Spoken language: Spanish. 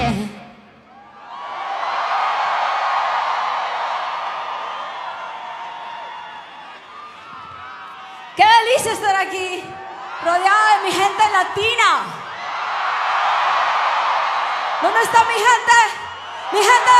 Qué delicia estar aquí, rodeada de mi gente latina. ¿Dónde está mi gente? Mi gente